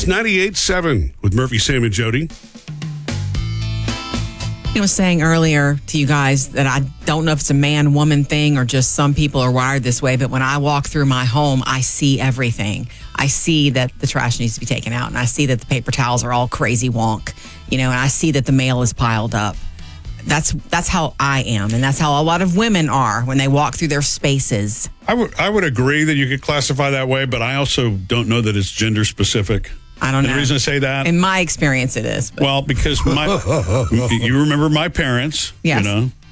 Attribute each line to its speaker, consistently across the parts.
Speaker 1: It's 98.7 with Murphy, Sam, and Jody.
Speaker 2: I was saying earlier to you guys that I don't know if it's a man-woman thing or just some people are wired this way, but when I walk through my home, I see everything. I see that the trash needs to be taken out, and I see that the paper towels are all crazy wonk, and I see that the mail is piled up. That's how I am, and that's how a lot of women are when they walk through their spaces.
Speaker 1: I would agree that you could classify that way, but I also don't know that it's gender specific.
Speaker 2: I don't know.
Speaker 1: The reason I say that,
Speaker 2: in my experience, it is. But.
Speaker 1: Well, because you remember my parents,
Speaker 2: yes.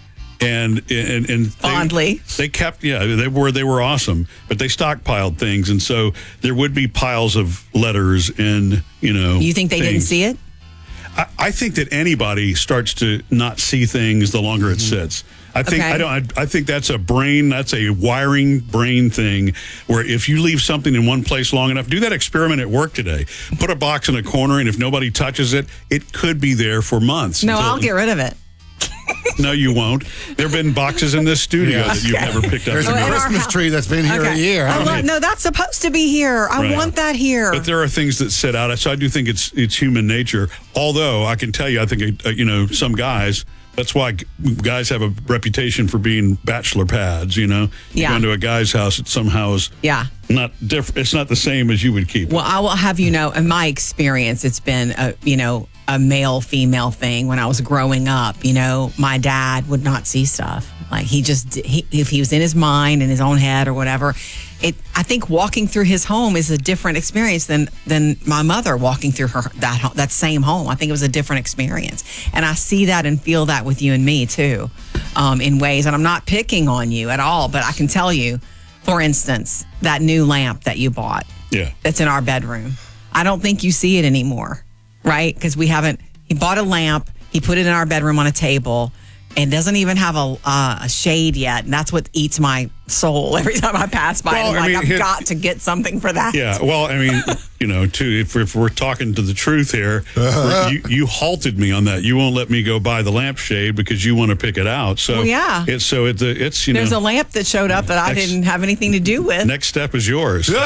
Speaker 1: And
Speaker 2: fondly
Speaker 1: they kept, they were awesome, but they stockpiled things, and so there would be piles of letters and
Speaker 2: You think they
Speaker 1: things.
Speaker 2: didn't see it?
Speaker 1: I think that anybody starts to not see things the longer it sits. I think I think that's a wiring brain thing where if you leave something in one place long enough, do that experiment at work today. Put a box in a corner, and if nobody touches it, it could be there for months.
Speaker 2: No, I'll get rid of it.
Speaker 1: No, you won't. There have been boxes in this studio that you've never picked up.
Speaker 3: There's a Christmas tree that's been here a year.
Speaker 2: No, that's supposed to be here. I want that here.
Speaker 1: But there are things that sit out. So I do think it's human nature. Although I can tell you, I think some guys. That's why guys have a reputation for being bachelor pads. You go into a guy's house, it somehow is not different. It's not the same as you would keep.
Speaker 2: Well, I will have you know, in my experience, it's been a male-female thing. When I was growing up, my dad would not see stuff. Like if he was in his mind, in his own head or whatever. I think walking through his home is a different experience than my mother walking through that same home. I think it was a different experience. And I see that and feel that with you and me too, in ways. And I'm not picking on you at all, but I can tell you, for instance, that new lamp that you bought that's in our bedroom. I don't think you see it anymore, right? Because he bought a lamp, he put it in our bedroom on a table, and doesn't even have a shade yet. And that's what eats my soul every time I pass by. Well, I've got to get something for that.
Speaker 1: Yeah, well, too, if we're talking to the truth here, you halted me on that. You won't let me go buy the lampshade because you want to pick it out. So it's
Speaker 2: there's a lamp that showed up that I didn't have anything to do with.
Speaker 1: Next step is yours.
Speaker 2: So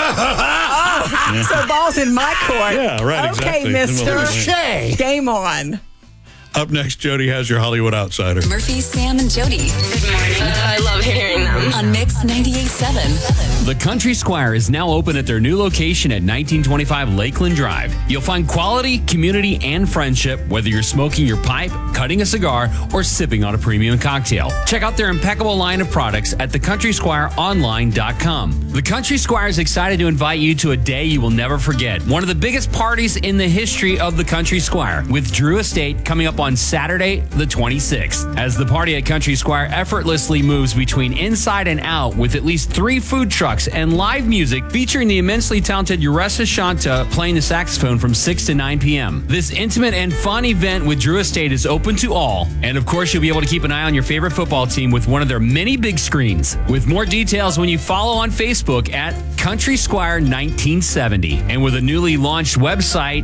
Speaker 2: ball's in my court.
Speaker 1: Yeah, right.
Speaker 2: Okay,
Speaker 1: exactly.
Speaker 2: Game on.
Speaker 1: Up next, Jody has your Hollywood Outsider.
Speaker 4: Murphy, Sam, and Jody. Good morning. I love hearing them. On Mix 98.7.
Speaker 5: The Country Squire is now open at their new location at 1925 Lakeland Drive. You'll find quality, community, and friendship, whether you're smoking your pipe, cutting a cigar, or sipping on a premium cocktail. Check out their impeccable line of products at thecountrysquireonline.com. The Country Squire is excited to invite you to a day you will never forget. One of the biggest parties in the history of the Country Squire, with Drew Estate coming up on Saturday, the 26th, as the party at Country Squire effortlessly moves between inside and out with at least 3 food trucks and live music featuring the immensely talented Uresa Shanta playing the saxophone from 6 to 9 p.m. This intimate and fun event with Drew Estate is open to all, and of course you'll be able to keep an eye on your favorite football team with one of their many big screens. With more details when you follow on Facebook at Country Squire 1970, and with a newly launched website